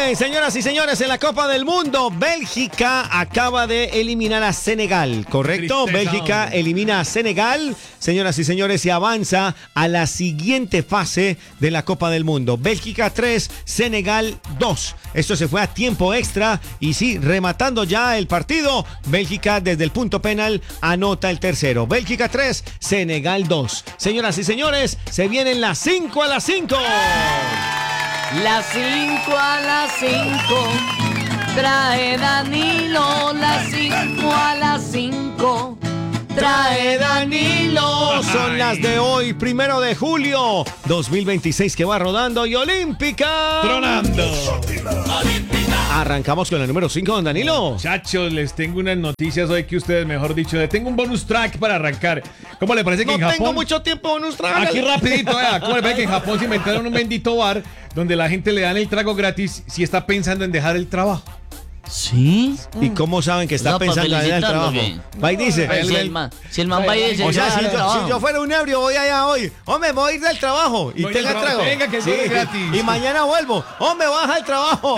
bien, señoras y señores, en la Copa del Mundo, Bélgica acaba de eliminar a Senegal, ¿correcto? Bélgica elimina a Senegal, señoras y señores, y avanza a la siguiente fase de la Copa del Mundo. Bélgica 3, Senegal 2. Esto se fue a tiempo extra y sí, rematando ya el partido, Bélgica desde el punto penal anota el tercero. Bélgica 3, Senegal 2. Señoras y señores, se vienen las 5 a las 5. Las 5 a las 5, trae Danilo, las 5 a las 5. Trae Danilo. Son las de hoy, 1 de julio 2026, que va rodando y olímpica. Tronando. Arrancamos con la número 5, don Danilo. Muchachos, les tengo unas noticias hoy que ustedes, mejor dicho, les tengo un bonus track para arrancar. ¿Cómo le parece que No en Japón? tengo mucho tiempo, bonus track. Aquí rapidito, ¿cómo le parece que en Japón se inventaron un bendito bar donde la gente le dan el trago gratis si está pensando en dejar el trabajo? ¿Sí? ¿Y cómo saben que está No, para pensando en el felicitarlo, trabajo? ¿qué? Va y dice. Pues si el man va y dice, O sea, "Yo voy a dar trabajo". si yo fuera un ebrio, voy allá hoy. Hombre, voy a ir del trabajo y Voy tenga al trabajo, trago. venga, que es gratis. Y mañana vuelvo. Hombre, baja el trabajo.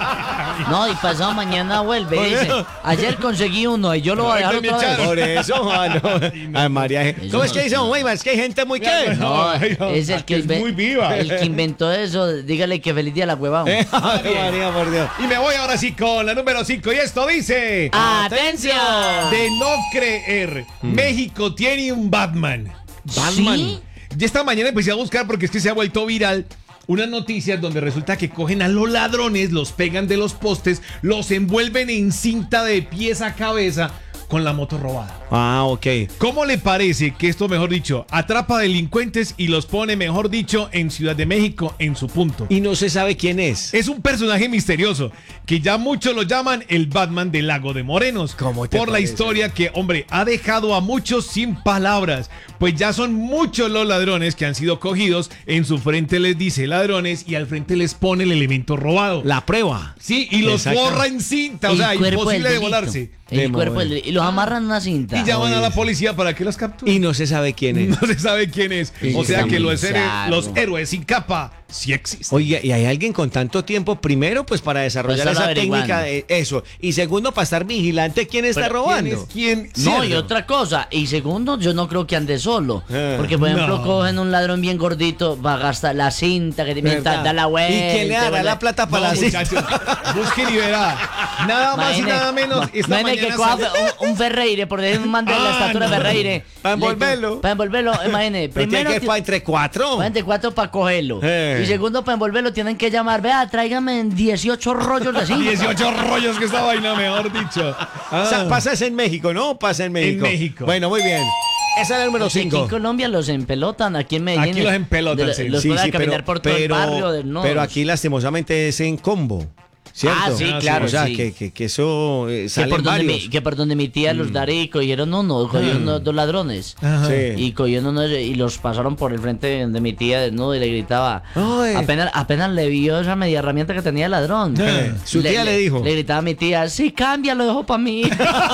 No, y pasado mañana vuelve Por y dice, eso. ayer conseguí uno y yo lo voy a dejar Ay, que me otra vez. echaron. Por eso, mano. Ay, María. ¿Cómo es que dice, güey? Es que hay gente muy que. No, No, es el que es muy viva. El que inventó eso, dígale que feliz día la huevada. Ay, María, por Dios. Y me voy ahora sí con la número 5 y esto dice... ¡Atención! De no creer, México tiene un Batman. ¿Sí? Y esta mañana empecé a buscar porque es que se ha vuelto viral unas noticias donde resulta que cogen a los ladrones, los pegan de los postes, los envuelven en cinta de pies a cabeza con la moto robada. Ah, ok. ¿Cómo le parece que esto, mejor dicho, atrapa delincuentes y los pone, mejor dicho, en Ciudad de México en su punto? Y no se sabe quién es. Es un personaje misterioso que ya muchos lo llaman el Batman del Lago de Morenos. ¿Cómo te por la parece? historia que, hombre, ha dejado a muchos sin palabras. Pues ya son muchos los ladrones que han sido cogidos. En su frente les dice ladrones y al frente les pone el elemento robado. La prueba. Sí, y los Exacto. borra en cinta. O El sea, cuerpo imposible del de delito. volarse. De El cuerpo mover. del- y los amarran en una cinta. Y llaman a la policía para que los capture. Y no se sabe quién es. No se sabe quién es. Eso O sea está que muy los bizarro. héroes sin capa sí existen. Oye, y hay alguien con tanto tiempo, primero, pues para desarrollar Pues, esa averiguando. técnica de eso. Y segundo, para estar vigilante quién está Pero, robando. ¿Quién? No, y Cierto. otra cosa. Y segundo, yo no creo que ande solo. Porque, por ejemplo, No. cogen un ladrón bien gordito, va a gastar la cinta que te ¿Verdad? da la vuelta. ¿Y quién le dará la plata para No, la cinta? muchachos, busquen y verá. Nada más y nada menos. Esta Imagine que mañana coja sale- un Ferreire, por decir un man de la Ah, estatura de no. Ferreire. Para envolverlo. Para envolverlo, imagínate. Pero tiene Primero, que ir para entre cuatro. Cuente cuatro para cogerlo. Eh. Y segundo, para envolverlo, tienen que llamar. Vea, tráigame 18 rollos de cinta. 18 rollos que esta vaina, mejor dicho. O sea, pasa es en México, ¿no? Pasa en México. México. Bueno, muy bien. Esa es la número Aquí en 5. Colombia los empelotan, aquí en Medellín. Aquí los empelotan, sí. Los pueden caminar por todo el barrio. No. pero aquí lastimosamente es en combo. ¿Cierto? Ah, sí, claro, O sea, sí. que eso que salen por, donde varios. que por donde mi tía los darí cogieron cogieron dos ladrones. Sí. Y cogieron uno y los pasaron por el frente de mi tía desnudo y le gritaba. Ay. Apenas le vio esa media herramienta que tenía el ladrón. Su tía le dijo. Le gritaba a mi tía, sí, cambia, lo dejo para mí.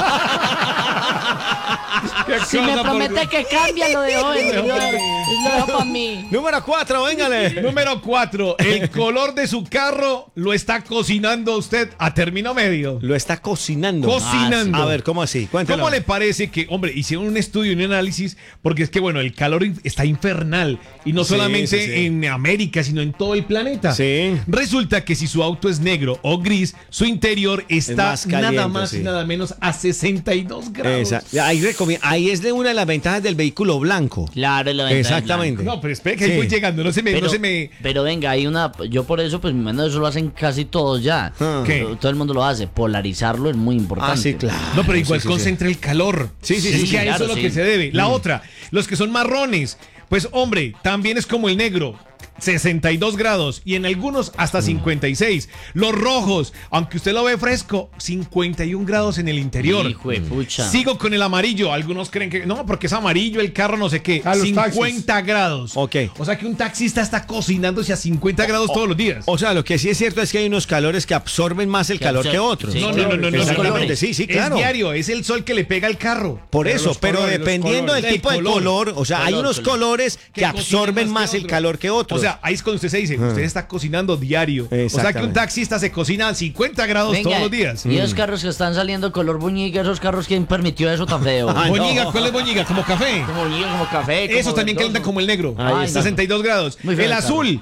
Si me promete que cambia, lo dejo para mí. Número 4, véngale. Número 4. El color de su carro lo está cocinando usted a término medio. Lo está cocinando. Cocinando. A ver, ¿cómo así? Cuéntalo. ¿Cómo le parece que, hombre, hicieron un estudio y un análisis? Porque es que, bueno, el calor está infernal. Y no Sí, solamente sí, sí. en América, sino en todo el planeta. Sí. Resulta que si su auto es negro o gris, su interior está más caliente, nada más sí. y nada menos a 62 grados. Ahí es de una de las ventajas del vehículo blanco. Claro, la ventaja Exactamente. No, pero espere que Sí. ahí voy llegando. No se me... Pero venga, hay una. Yo por eso, pues, menos eso lo hacen casi todos ya. Ah. ¿Qué? Todo el mundo lo hace. Polarizarlo es muy importante. Ah, sí, claro. No, pero igual Sí, sí, sí. concentra el calor. Sí, sí, es sí, que a claro, eso es lo sí. que se debe. La otra, los que son marrones, pues hombre, también es como el negro. 62 grados y en algunos hasta 56. Los rojos, aunque usted lo ve fresco, 51 grados en el interior. Hijo de pucha. Sigo con el amarillo. Algunos creen que no, porque es amarillo el carro, no sé qué. A los 50 grados. Ok. O sea que un taxista está cocinándose a 50 grados todos los días. O sea, lo que sí es cierto es que hay unos calores que absorben más el Que calor que absorben- otros. sí, No, no, no, no, no. Exactamente, no. sí, sí, claro. Es diario, es el sol que le pega al carro. Por eso, pero colores, los dependiendo colores. del tipo de Del color. color, o sea, hay Color, unos color. colores que Que cocinan absorben más más que el otros. calor que otros. O sea, ahí es cuando usted se dice, usted está cocinando diario. O sea que un Exactamente. taxista se cocina a 50 grados Venga, todos los días. Y esos carros que están saliendo color boñiga, esos carros, ¿quién permitió eso tan feo? Ay, Boñiga, no. ¿cuál es boñiga? ¿Como café? Como boñiga, como café. Eso como también verdoso. calienta como el negro. Ahí está. 62 grados. Muy feo El el azul,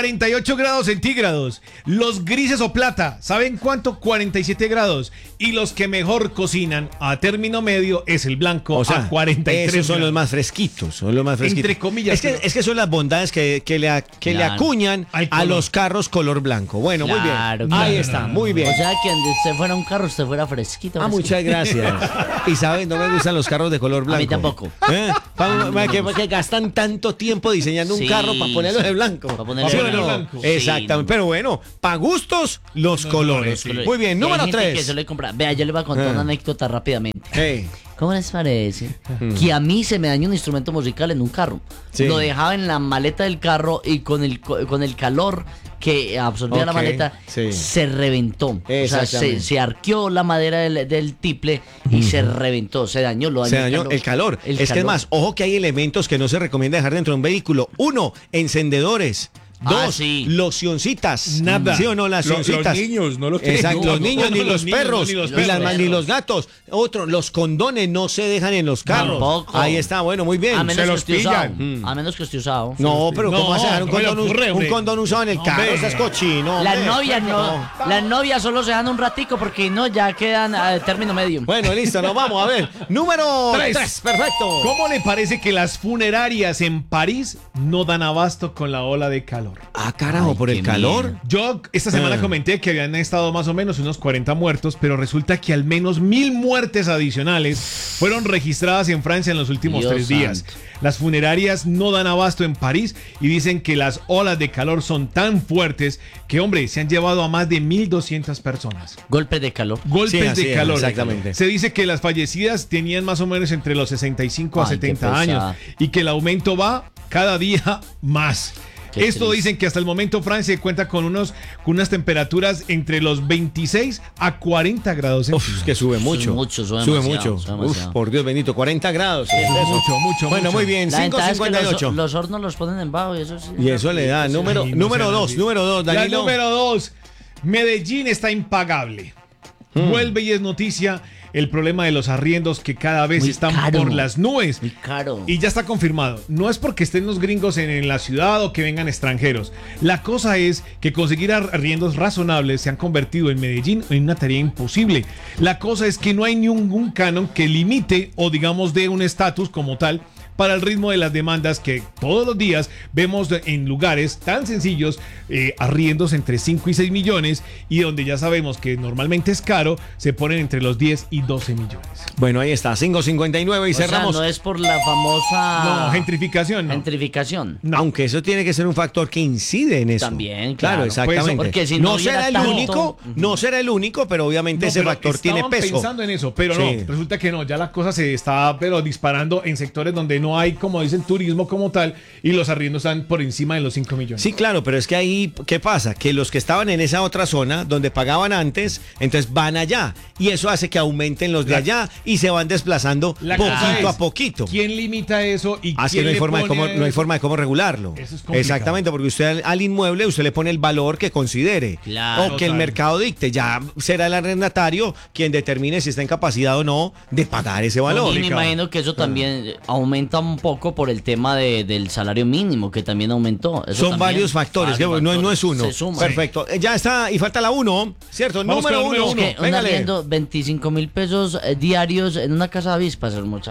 48 grados centígrados. Los grises o plata, ¿saben cuánto? 47 grados. Y los que mejor cocinan a término medio es el blanco, O sea, a 43 esos son grados. los más fresquitos, son los más fresquitos. Entre comillas, Es que son las bondades que le Claro. acuñan Al a color. los carros color blanco. Bueno, muy Claro, bien. claro. Ahí está, muy bien. O sea, que donde usted fuera un carro, usted fuera fresquito. Ah, muchas gracias. Y sabes, no me gustan los carros de color blanco. mí tampoco. ¿Eh? Que gastan tanto tiempo diseñando un Sí, carro para ponerlo de sí. blanco. Para ponerlo ¿Sí de o no? blanco. Exactamente. Pero bueno, para gustos, los colores. sí. Muy bien, Y hay número gente que 3. suele comprar. Vea, yo le voy a contar una anécdota rápidamente. ¿Cómo les parece que a mí se me dañó un instrumento musical en un carro? Sí. Lo dejaba en la maleta del carro y con el calor que absorbía la Ok, maleta, sí. se reventó. O sea, Exactamente. se arqueó la madera del tiple y se reventó, se dañó. Se dañó el calor. El Es que es calor. más, ojo que hay elementos que no se recomienda dejar dentro de un vehículo. 1, encendedores. 2, sí. locioncitas. Nada. ¿Sí o no? Las locioncitas. niños, no lo que Exacto, No, los niños, no, ni no, los los niños, perros, ni los ni, las- perros. ni los gatos. Otro, los condones no se dejan en los carros. Tampoco. Ahí está, bueno, muy bien. A menos que los esté usado. pillan. A menos que esté usado. No, pero ¿cómo No, vas a dejar un ¿cómo le condón, ocurre, un hombre? condón usado en el carro? Hombre. Estás cochino. Las hombre. novias no. Las novias solo se dan un ratico porque no, ya quedan a término medio. Bueno, listo, nos vamos a ver. Número 3. 3, perfecto. ¿Cómo le parece que las funerarias en París no dan abasto con la ola de calor? Ah, carajo, Ay, por el qué calor. miedo. Yo esta semana Ah. comenté que habían estado más o menos unos 40 muertos, pero resulta que al menos 1000 muertes adicionales fueron registradas en Francia en los últimos Dios 3 días. santo. Las funerarias no dan abasto en París y dicen que las olas de calor son tan fuertes que, hombre, se han llevado a más de 1200 personas. Golpes de calor. Golpes Sí, así de es, calor. exactamente. Se dice que las fallecidas tenían más o menos entre los 65 a Ay, qué 70 pesada. años y que el aumento va cada día más. Qué Esto triste. dicen que hasta el momento Francia cuenta con unas temperaturas entre los 26 a 40 grados Uf, centígrados. que sube mucho. Sube Sube demasiado, mucho. sube Uf, demasiado. por Dios bendito, 40 grados. ¿Qué es eso? Mucho. Bueno, muy bien, La ventaja es que 5:58. los hornos los ponen en bajo y eso sí. Y eso le da. Número Ay, no sean 2, así. número 2, La Danilo. número 2. Medellín está impagable. Vuelve y es noticia el problema de los arriendos que cada vez Muy están caro. por las nubes. Muy caro. Y ya está confirmado. No es porque estén los gringos en la ciudad o que vengan extranjeros. La cosa es que conseguir arriendos razonables se han convertido en Medellín en una tarea imposible. La cosa es que no hay ningún canon que limite o digamos dé un estatus como tal para el ritmo de las demandas que todos los días vemos en lugares tan sencillos, arriendos entre 5 y 6 millones y donde ya sabemos que normalmente es caro, se ponen entre los 10 y 12 millones. Bueno, ahí está, 5:59 y O sea, cerramos. no es por la famosa No, gentrificación no. gentrificación. Aunque eso tiene que ser un factor que incide en eso. También, claro. exactamente. Pues, porque si no no será hubiera el tanto- único, no será el único, pero obviamente No, ese pero factor tiene estaban peso. pensando en eso, pero Sí. no, resulta que no, ya la cosa se está pero disparando en sectores donde no hay, como dicen, turismo como tal, y los arriendos están por encima de los 5 millones. Sí, claro, pero es que ahí, ¿qué pasa? Que los que estaban en esa otra zona, donde pagaban antes, entonces van allá. Y eso hace que aumenten los de La- allá y se van desplazando La cosa poquito es, a poquito. ¿quién limita eso y Así quién no hay le forma de pone cómo, no hay eso? forma de cómo regularlo. Eso es complicado. Exactamente, porque usted al inmueble usted le pone el valor que considere. Claro. O que el Total. mercado dicte. Ya será el arrendatario quien determine si está en capacidad o no de pagar ese valor. Y me imagino que eso también aumenta un poco por el tema del salario mínimo, que también aumentó. Eso Son también, varios factores, varios que no es uno. Se suman. Perfecto. Ya está, y falta la 1, ¿cierto? Vamos Número con la número 1. uno. Que un Véngale. arriendo 25.000 pesos diarios en una casa de avispas es mucha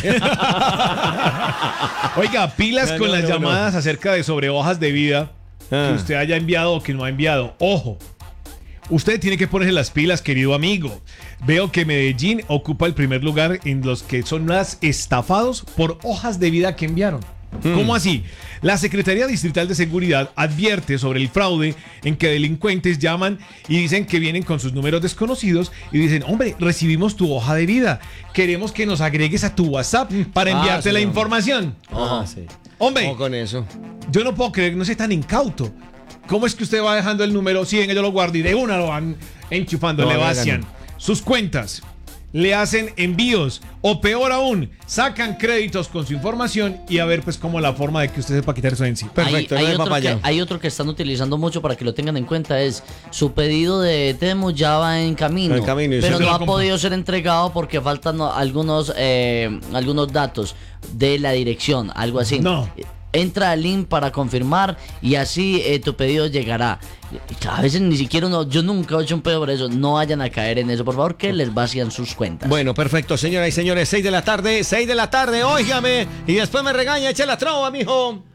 plata. Oiga, pilas No, con no, las no, llamadas acerca de sobre hojas de vida Ah. que usted haya enviado o que no ha enviado. Ojo. Usted tiene que ponerse las pilas, querido amigo. Veo que Medellín ocupa el primer lugar en los que son más estafados por hojas de vida que enviaron. ¿Cómo así? La Secretaría Distrital de Seguridad advierte sobre el fraude en que delincuentes llaman y dicen que vienen con sus números desconocidos y dicen, hombre, recibimos tu hoja de vida, queremos que nos agregues a tu WhatsApp para enviarte sí, la hombre. información. Ah, sí. Hombre, Ojo con eso. yo no puedo creer que no sea tan incauto. ¿Cómo es que usted va dejando el número? Sí, venga, yo lo guardo y de una lo van enchufando, No, le no, vacian no. sus cuentas. le hacen envíos o peor aún, sacan créditos con su información y a ver pues como la forma de que usted sepa quitar eso en sí. Perfecto. Hay otro que están utilizando mucho para que lo tengan en cuenta, es su pedido de Temu ya va en camino, pero no ha podido ser entregado porque faltan algunos datos de la dirección, algo así. No. Entra al link para confirmar y así tu pedido llegará. A veces ni siquiera yo nunca he hecho un pedido por eso. No vayan a caer en eso, por favor, que les vacían sus cuentas. Bueno, perfecto, señoras y señores, 6 de la tarde, óigame, y después me regaña, eche la trova, mijo.